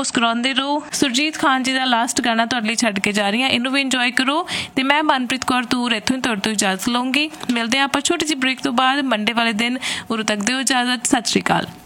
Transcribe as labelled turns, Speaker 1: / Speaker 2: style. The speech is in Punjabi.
Speaker 1: ਮੁਸਕਰਾਉਂਦੇ ਰਹੋ। ਸੁਰਜੀਤ ਖਾਨ ਜੀ ਦਾ ਲਾਸਟ ਗਾਣਾ ਤੁਹਾਡੇ ਲਈ ਛੱਡ ਕੇ ਜਾ ਰਹੀ ਹਾਂ, ਇਹਨੂੰ ਵੀ ਇੰਜੋਏ ਕਰੋ। ਤੇ ਮੈਂ ਮਨਪ੍ਰੀਤ ਕੌਰ ਤੂਰ ਇੱਥੋਂ ਹੀ ਤੁਹਾਡੇ ਤੋਂ ਇਜਾਜ਼ਤ ਲਊਂਗੀ। ਮਿਲਦੇ ਹਾਂ ਆਪਾਂ ਛੋਟੀ ਜਿਹੀ ਬ੍ਰੇਕ ਤੋਂ ਬਾਅਦ ਮੰਡੇ ਵਾਲੇ ਦਿਨ। ਉਦੋਂ ਤੱਕ ਦਿਓ ਇਜਾਜ਼ਤ। ਸਤਿ ਸ਼੍ਰੀ ਅਕਾਲ।